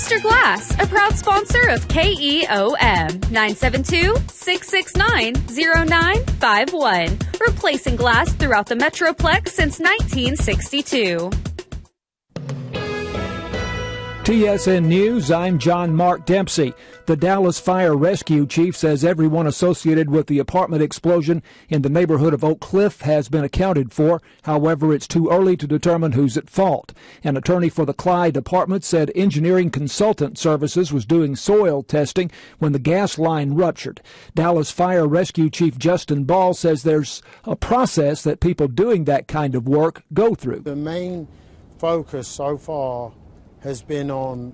Mr. Glass, a proud sponsor of KEOM, 972-669-0951, replacing glass throughout the Metroplex since 1962. TSN News, I'm John Mark Dempsey. The Dallas Fire Rescue Chief says everyone associated with the apartment explosion in the neighborhood of Oak Cliff has been accounted for. However, it's too early to determine who's at fault. An attorney for the Clyde Apartment said Engineering Consultant Services was doing soil testing when the gas line ruptured. Dallas Fire Rescue Chief Justin Ball says there's a process that people doing that kind of work go through. The main focus so far has been on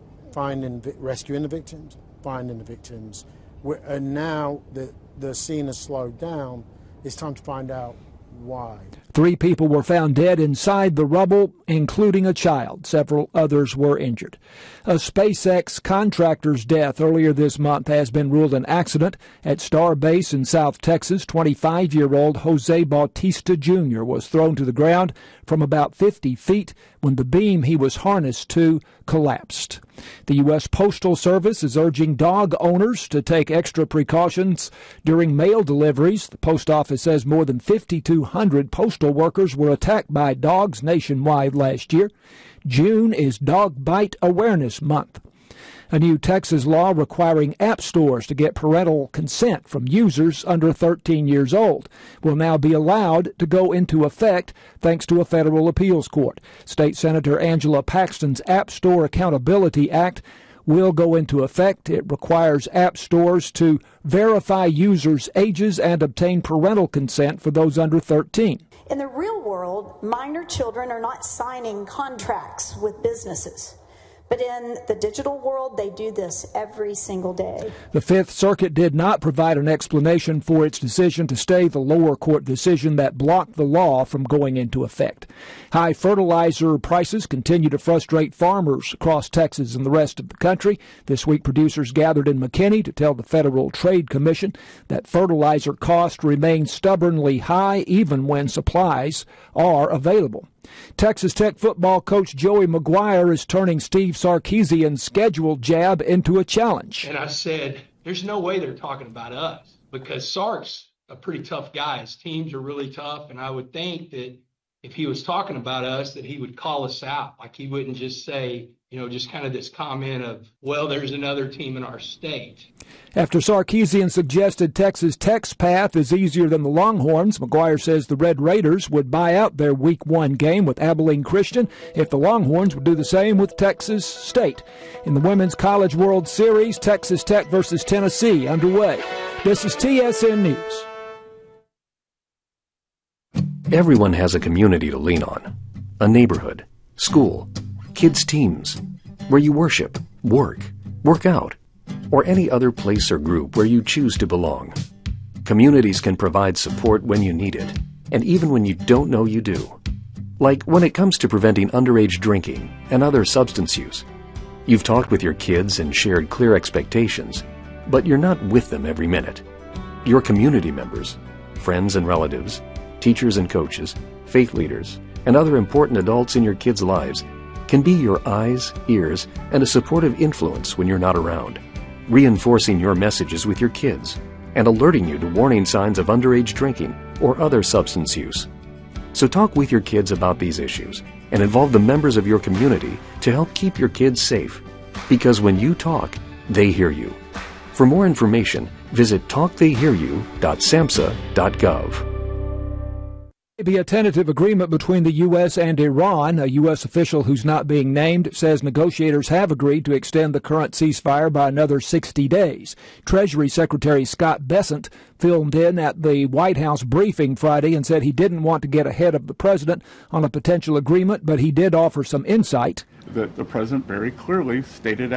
rescuing the victims, finding the victims. And now that the scene has slowed down, it's time to find out why. 3 people were found dead inside the rubble, including a child. Several others were injured. A SpaceX contractor's death earlier this month has been ruled an accident. At Starbase in South Texas, 25-year-old Jose Bautista Jr. was thrown to the ground from about 50 feet when the beam he was harnessed to collapsed. The U.S. Postal Service is urging dog owners to take extra precautions during mail deliveries. The post office says more than 5,200 postal workers were attacked by dogs nationwide last year. June is Dog Bite Awareness Month. A new Texas law requiring app stores to get parental consent from users under 13 years old will now be allowed to go into effect thanks to a federal appeals court. State Senator Angela Paxton's App Store Accountability Act will go into effect. It requires app stores to verify users' ages and obtain parental consent for those under 13. In the real world, minor children are not signing contracts with businesses. But in the digital world, they do this every single day. The Fifth Circuit did not provide an explanation for its decision to stay the lower court decision that blocked the law from going into effect. High fertilizer prices continue to frustrate farmers across Texas and the rest of the country. This week, producers gathered in McKinney to tell the Federal Trade Commission that fertilizer costs remain stubbornly high even when supplies are available. Texas Tech football coach Joey McGuire is turning Steve Sarkisian's scheduled jab into a challenge. And I said, there's no way they're talking about us because Sark's a pretty tough guy. His teams are really tough, and I would think that if he was talking about us, that he would call us out. Like he wouldn't just say, just kind of this comment of, well, there's another team in our state. After Sarkisian suggested Texas Tech's path is easier than the Longhorns, McGuire says the Red Raiders would buy out their Week 1 game with Abilene Christian if the Longhorns would do the same with Texas State. In the Women's College World Series, Texas Tech versus Tennessee underway. This is TSN News. Everyone has a community to lean on. A neighborhood, school, kids' teams, where you worship, work out, or any other place or group where you choose to belong. Communities can provide support when you need it, and even when you don't know you do. Like when it comes to preventing underage drinking and other substance use. You've talked with your kids and shared clear expectations, but you're not with them every minute. Your community members, friends and relatives, teachers and coaches, faith leaders, and other important adults in your kids' lives can be your eyes, ears, and a supportive influence when you're not around, reinforcing your messages with your kids and alerting you to warning signs of underage drinking or other substance use. So talk with your kids about these issues and involve the members of your community to help keep your kids safe. Because when you talk, they hear you. For more information, visit talktheyhearyou.samhsa.gov. Be a tentative agreement between the U.S. and Iran. A U.S. official who's not being named says negotiators have agreed to extend the current ceasefire by another 60 days. Treasury Secretary Scott Bessent filmed in at the White House briefing Friday and said he didn't want to get ahead of the president on a potential agreement, but he did offer some insight. The president very clearly stated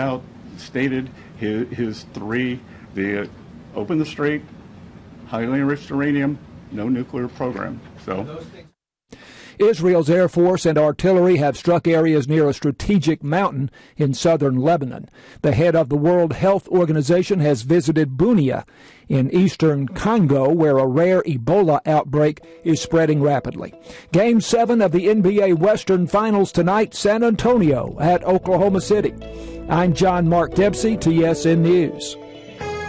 his three: open the strait, highly enriched uranium, no nuclear program. So, Israel's Air Force and artillery have struck areas near a strategic mountain in southern Lebanon. The head of the World Health Organization has visited Bunia in eastern Congo, where a rare Ebola outbreak is spreading rapidly. Game 7 of the NBA Western Finals tonight, San Antonio at Oklahoma City. I'm John Mark Dempsey, TSN News.